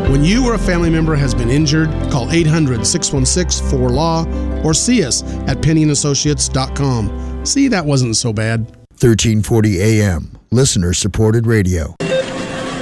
When you or a family member has been injured, call 800-616-4LAW or see us at PennyandAssociates.com. See, that wasn't so bad. 1340 AM, listener-supported radio.